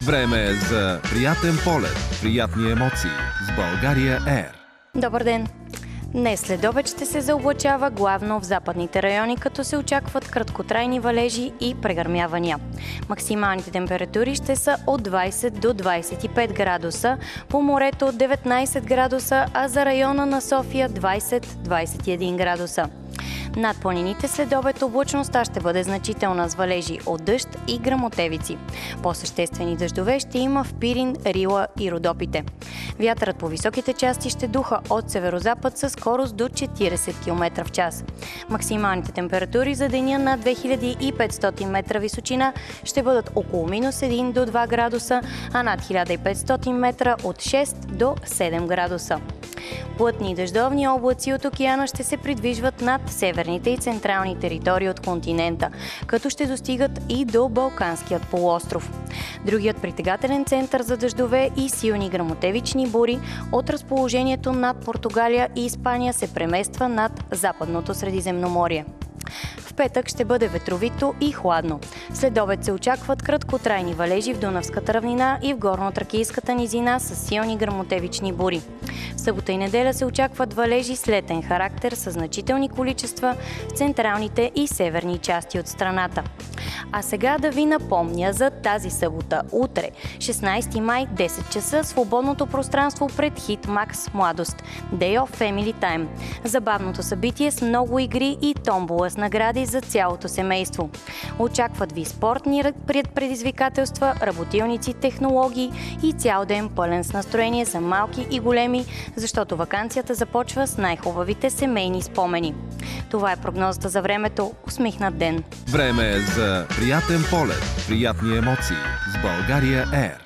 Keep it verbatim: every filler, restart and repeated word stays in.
Време е за приятен полет, приятни емоции с България Ер. Добър ден! Днес след обед ще се заоблачава главно в западните райони, като се очакват краткотрайни валежи и прегърмявания. Максималните температури ще са от двайсет до двайсет и пет градуса, по морето деветнайсет градуса, а за района на София двайсет до двайсет и един градуса. Над планините след обед облачността ще бъде значителна с валежи от дъжд и гръмотевици. По-съществени дъждове ще има в Пирин, Рила и Родопите. Вятърът по високите части ще духа от северозапад със скорост до четирийсет километра в час. Максималните температури за деня на две хиляди и петстотин метра височина ще бъдат около минус един до два градуса, а над хиляда и петстотин метра от шест до седем градуса. Плътни и дъждовни облаци от океана ще се придвижват над северните и централни територии от континента, като ще достигат и до Балканският полуостров. Другият притегателен център за дъждове и силни гръмотевични бури от разположението над Португалия и Испания се премества над Западното Средиземноморие. В петък ще бъде ветровито и хладно. След обед се очакват краткотрайни валежи в Дунавската равнина и в горно-тракийската низина с силни гръмотевични бури. В събота и неделя се очакват валежи с летен характер с значителни количества в централните и северни части от страната. А сега да ви напомня за тази събота. Утре, шестнайсети май, десет часа, свободното пространство пред Хитмакс Младост. Day of Family Time. Забавното събитие с много игри и томбола с награди за цялото семейство. Очакват ви спортни предизвикателства, работилници, технологии и цял ден пълен с настроение за малки и големи, защото ваканцията започва с най-хубавите семейни спомени. Това е прогнозата за времето. Усмихнат ден! Време е за приятен полет, приятни емоции с България Ер.